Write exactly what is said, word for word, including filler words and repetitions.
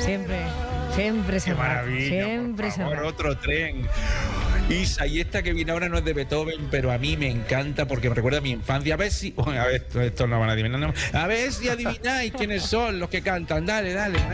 Siempre, siempre se Qué va. maravilla, Siempre por se favor, va. otro tren. Isa, y esta que viene ahora no es de Beethoven, pero a mí me encanta porque me recuerda a mi infancia. A ver si... Bueno, a ver, esto, esto no van a adivinar. No. A ver si adivináis quiénes son los que cantan. Dale, dale.